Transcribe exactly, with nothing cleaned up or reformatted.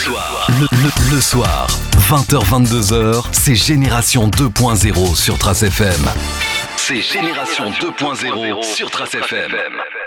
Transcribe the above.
soir, le, le, le soir, vingt heures vingt-deux heures, c'est Génération deux point zéro sur Trace F M. C'est Génération deux point zéro sur Trace F M.